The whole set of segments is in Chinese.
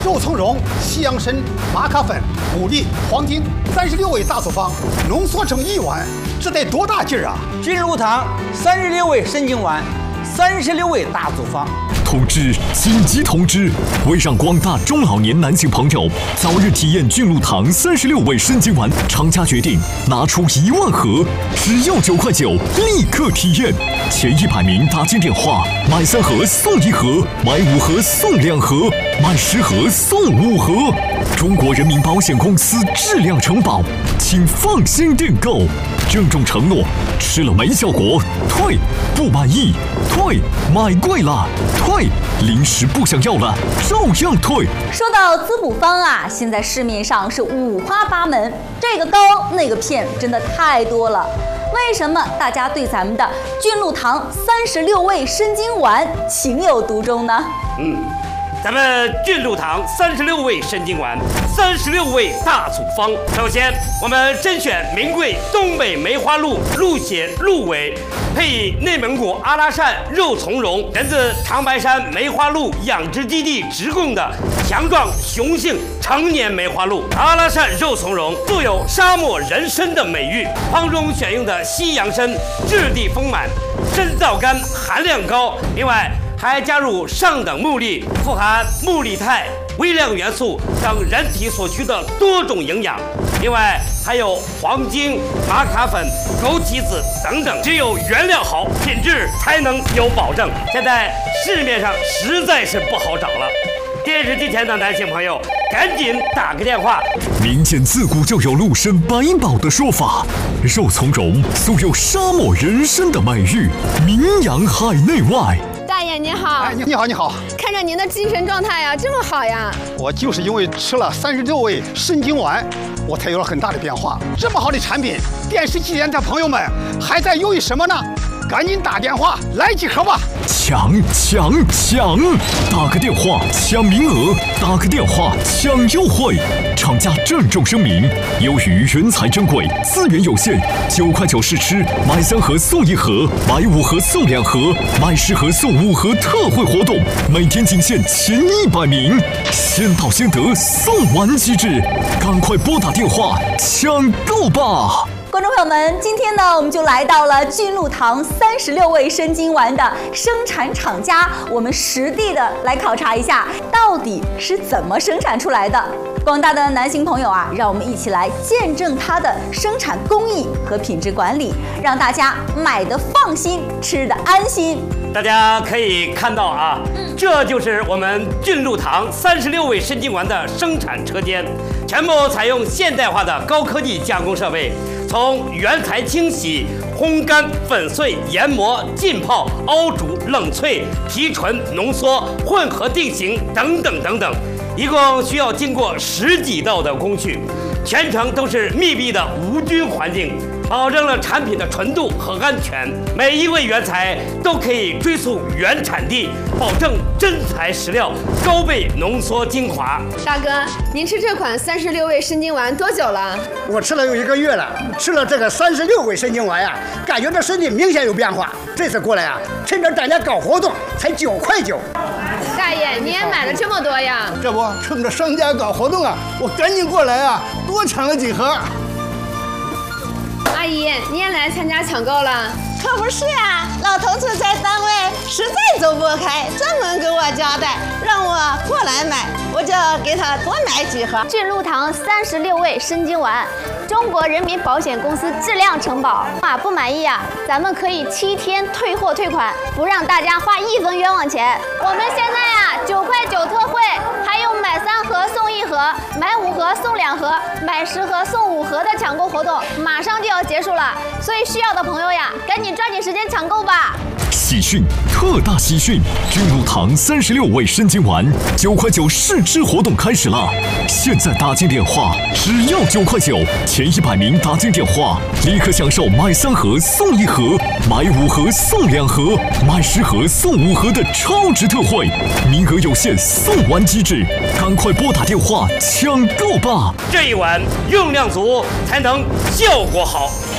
肉苁蓉、西洋参、玛卡粉、牡蛎、黄金36味大组方浓缩成1碗，这得多大劲儿啊！ 菌露堂36味参精丸，36味大组方。 通知！紧急通知！为让广大中老年男性朋友早日体验菌露堂36味参精丸，厂家决定拿出1万盒，只要9块9，立刻体验。前100名打进电话，买3盒送1盒，买5盒送2盒，买10盒送5盒。中国人民保险公司质量承保，请放心订购。郑重承诺，吃了没效果退，不满意退，买贵了退，零食不想要了照样退。 说到滋补方啊，现在市面上是五花八门，这个膏那个片真的太多了。为什么大家对咱们的菌露堂36味参精丸情有独钟呢？ 咱们菌露堂36味参精丸，36味大组方。首先，我们甄选名贵东北梅花鹿鹿血鹿尾，配以内蒙古阿拉善肉苁蓉，源自长白山梅花鹿养殖基地直供的强壮雄性成年梅花鹿。阿拉善肉苁蓉素有沙漠人参的美誉，方中选用的西洋参质地丰满，参皂苷含量高，另外还加入上等木粒，富含木力肽、微量元素等人体所需的多种营养。另外还有黄精、玛卡粉、枸杞子等等，只有原料好，品质才能有保证。现在市面上实在是不好找了。电视机前的男性朋友，赶紧打个电话。 民间自古就有鹿参百宝的说法，肉苁蓉素有沙漠人参的美誉，名扬海内外。 大爷您好， 你好，你好。 看着您的精神状态呀，这么好呀！ 我就是因为吃了36味参精丸，我才有了很大的变化。这么好的产品，电视机前的朋友们还在犹豫什么呢？赶紧打电话来几盒吧！ 抢！打个电话抢名额，打个电话抢优惠。厂家郑重声明，由于原材珍贵，资源有限，9块9试吃，买3盒送1盒，买5盒送2盒，买10盒送5盒特惠活动，每天仅限前100名，先到先得，送完即止，赶快拨打电话抢购吧！ 观众朋友们，今天呢，我们就来到了菌露堂36味参精丸的生产厂家，我们实地的来考察一下，到底是怎么生产出来的。广大的男性朋友啊，让我们一起来见证它的生产工艺和品质管理，让大家买的放心，吃的安心。 大家可以看到啊，这就是我们菌露堂36味参精丸的生产车间，全部采用现代化的高科技加工设备，从原材清洗、烘干、粉碎、研磨、浸泡、熬煮、冷萃、提纯、浓缩、混合定型等等等等，一共需要经过10几道的工序，全程都是密闭的无菌环境，保证了产品的纯度和安全。每一味原材都可以追溯原产地，保证真材实料，高倍浓缩精华。 大哥，您吃这款36味参精丸多久了？ 我吃了有1个月了，吃了这个36味参精丸呀，感觉这身体明显有变化。这次过来啊，趁着大家搞活动，才9块9。 大爷，你也买了这么多呀？ 这不，趁着商家搞活动啊，我赶紧过来啊，多抢了几盒。 阿姨，你也来参加抢购了？ 可不是呀，老头子在单位实在走不开，专门给我交代，让我过来买，我就给他多买几盒。 菌露堂36味参精丸，中国人民保险公司质量承保。不满意啊，咱们可以7天退货退款，不让大家花1分冤枉钱。我们现在呀，9块9特惠，还有买3盒送1盒，买5盒送2盒，买10盒送5盒的抢购活动，马上就要结束了，所以需要的朋友呀，赶紧抓紧时间抢购吧！ 喜讯，特大喜讯！菌露堂36味参精丸9块9试吃活动开始了，现在打进电话只要9块9，前100名打进电话立刻享受买3盒送1盒，买5盒送2盒，买10盒送5盒的超值特惠，名额有限，送完即止，赶快拨打电话抢购吧！ 这一碗用量足，才能效果好。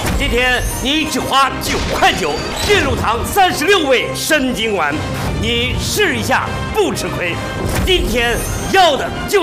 今天你只花9块9，俊露堂36味生津丸，你试一下不吃亏。今天要的就